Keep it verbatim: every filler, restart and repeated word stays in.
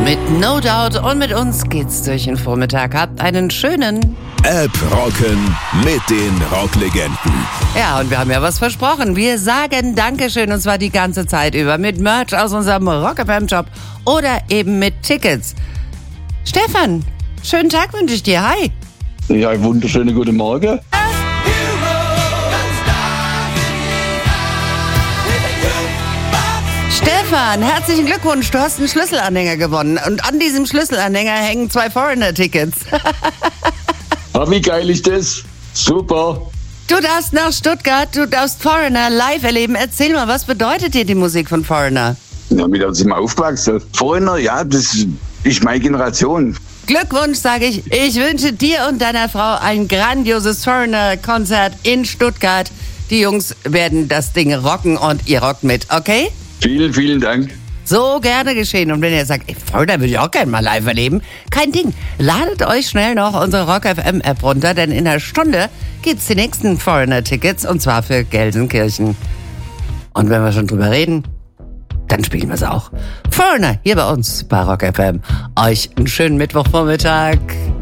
mit No Doubt und mit uns geht's durch den Vormittag. Habt einen schönen App rocken mit den Rocklegenden. Ja, und wir haben ja was versprochen. Wir sagen Dankeschön und zwar die ganze Zeit über mit Merch aus unserem Rock F M Shop oder eben mit Tickets. Stefan, schönen Tag wünsche ich dir. Hi. Ja, einen wunderschönen guten Morgen. Stefan, herzlichen Glückwunsch, du hast einen Schlüsselanhänger gewonnen und an diesem Schlüsselanhänger hängen zwei Foreigner-Tickets. Ah, wie geil ist das? Super. Du darfst nach Stuttgart, du darfst Foreigner live erleben. Erzähl mal, was bedeutet dir die Musik von Foreigner? Ja, mit uns sind wir aufgewachsen. Foreigner, ja, das ist meine Generation. Glückwunsch, sage ich. Ich wünsche dir und deiner Frau ein grandioses Foreigner-Konzert in Stuttgart. Die Jungs werden das Ding rocken und ihr rockt mit, okay? Vielen, vielen Dank. So gerne geschehen. Und wenn ihr sagt, ey, Foreigner würde ich auch gerne mal live erleben, kein Ding. Ladet euch schnell noch unsere Rock F M App runter, denn in einer Stunde gibt's die nächsten Foreigner-Tickets und zwar für Gelsenkirchen. Und wenn wir schon drüber reden, dann spielen wir es auch. Foreigner hier bei uns bei Rock F M. Euch einen schönen Mittwochvormittag.